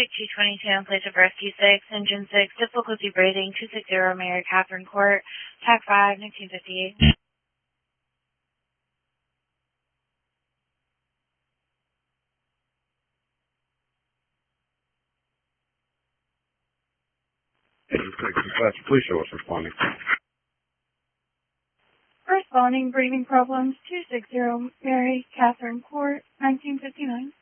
Pacific 222 on place of rescue 6, engine 6, difficulty rating 260 Mary Catherine Court, TAC 5, 1958. Police show us responding. Responding, breathing problems, 260 Mary Catherine Court, 1959.